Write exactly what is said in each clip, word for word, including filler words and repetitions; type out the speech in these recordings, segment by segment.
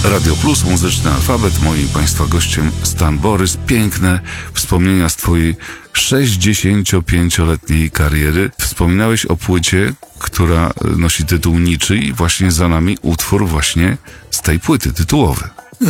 Radio Plus, Muzyczny Alfabet. Moim Państwa gościem Stan Borys. Piękne wspomnienia z Twojej sześćdziesięciopięcioletniej kariery. Wspominałeś o płycie, która nosi tytuł Niczyj. Właśnie za nami utwór właśnie z tej płyty, tytułowy.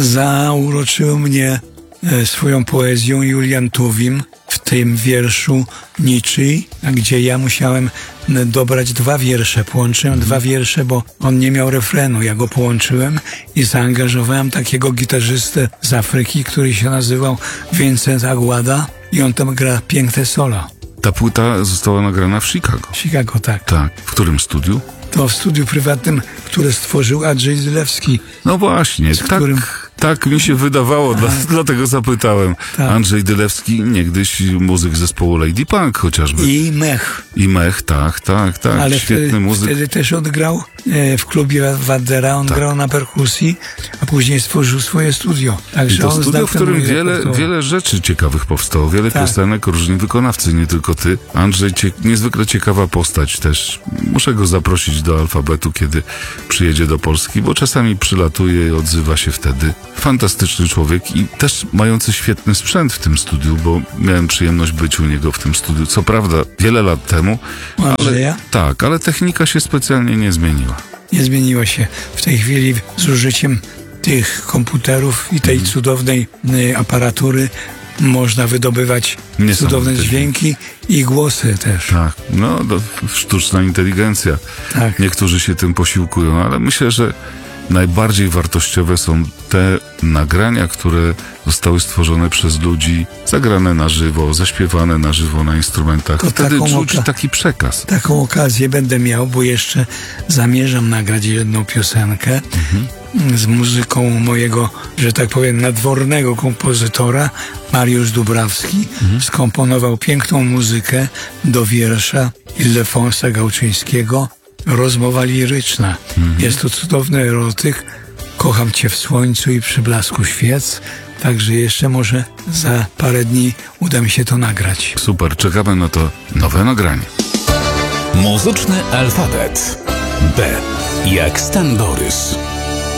Zauroczył mnie swoją poezją Julian Tuwim w tym wierszu Niczyj, gdzie ja musiałem dobrać dwa wiersze. Połączyłem dwa wiersze, bo on nie miał refrenu. Ja go połączyłem i zaangażowałem takiego gitarzystę z Afryki, który się nazywał Vincent Aguada i on tam gra piękne solo. Ta płyta została nagrana w Chicago. Chicago, tak. Tak. W którym studiu? To w studiu prywatnym, które stworzył Andrzej Dylewski. No właśnie, tak, którym... tak mi się wydawało, dla, dlatego zapytałem. Tak. Andrzej Dylewski, niegdyś muzyk zespołu Lady Punk chociażby. I Mech. I Mech, tak, tak, tak. Ale świetny wtedy, muzyk. wtedy też on grał e, w klubie Wandera, on tak. grał na perkusji, a później stworzył swoje studio. Także I to on studio, w którym wiele, wiele rzeczy ciekawych powstało, wiele tak. piosenek, różni wykonawcy, nie tylko ty. Andrzej, cie, niezwykle ciekawa postać też. Muszę go zaprosić do Alfabetu, kiedy przyjedzie do Polski, bo czasami przylatuje i odzywa się wtedy. Fantastyczny człowiek i też mający świetny sprzęt w tym studiu, bo miałem przyjemność być u niego w tym studiu. Co prawda wiele lat temu, ale, tak, ale technika się specjalnie nie zmieniła. Nie zmieniła się. W tej chwili z użyciem tych komputerów i tej mm. cudownej y, aparatury można wydobywać cudowne dźwięki i głosy też. Tak, no to sztuczna inteligencja. Tak. Niektórzy się tym posiłkują, ale myślę, że najbardziej wartościowe są te nagrania, które zostały stworzone przez ludzi, zagrane na żywo, zaśpiewane na żywo na instrumentach. To Wtedy czuć taki przekaz. Taką okazję będę miał, bo jeszcze zamierzam nagrać jedną piosenkę mhm. z muzyką mojego, że tak powiem, nadwornego kompozytora. Mariusz Dubrawski mhm. skomponował piękną muzykę do wiersza Ildefonsa Gałczyńskiego Rozmowa liryczna. Mhm. Jest to cudowny erotyk. Kocham cię w słońcu i przy blasku świec. Także jeszcze może za parę dni uda mi się to nagrać. Super, czekamy na to nowe nagranie. Muzyczny Alfabet. B jak Stan Borys.